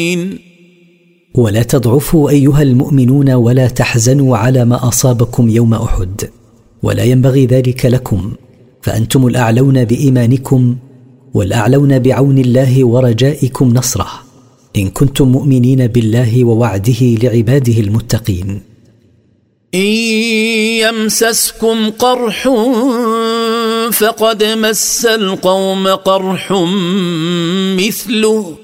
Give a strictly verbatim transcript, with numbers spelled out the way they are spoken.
ولا تضعفوا أيها المؤمنون ولا تحزنوا على ما أصابكم يوم أحد، ولا ينبغي ذلك لكم، فأنتم الأعلون بإيمانكم والأعلون بعون الله ورجائكم نصره، إن كنتم مؤمنين بالله ووعده لعباده المتقين. إن يمسسكم قرح فقد مس القوم قرح مثله